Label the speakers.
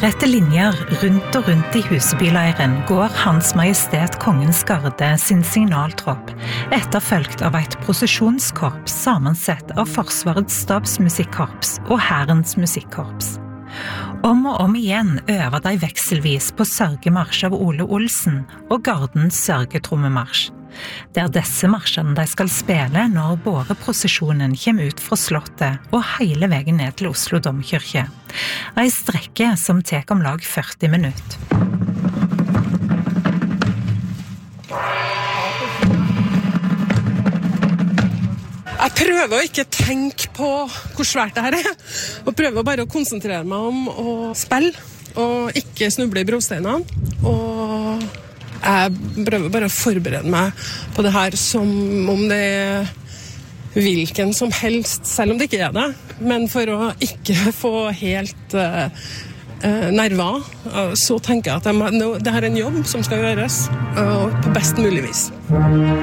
Speaker 1: Rette linjer rundt og rundt I Husebyleiren går Hans Majestet Kongens Garde sin signaltropp, etterfølgt av et prosesjonskorps sammensett av Forsvarets stabsmusikkorps og Hærens musikkorps. Om og om igjen øver de vekselvis på sørgemarsj av Ole Olsen og Gardens sørgetrommemarsj. Det disse marsjene de skal spille når båreprosesjonen kommer ut fra slottet og hele veien ned til Oslo Domkirke. En strekke som tek om lag 40 minutter.
Speaker 2: Jeg prøver å ikke tenke på hvor svært det her og prøver bare å konsentrere meg om å spille og ikke snuble I brosteinene. Og jeg prøver bare å forberede meg på det her som om det hvilken som helst, selv om det ikke det, men for å ikke få helt nerver, så tenker jeg at det her en jobb som skal gjøres på best mulig vis.